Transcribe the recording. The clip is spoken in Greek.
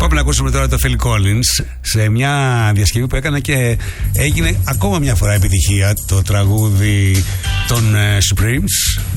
Πάμε να ακούσουμε τώρα το Phil Collins σε μια διασκευή που έκανα και έγινε ακόμα μια φορά επιτυχία, το τραγούδι των Supremes.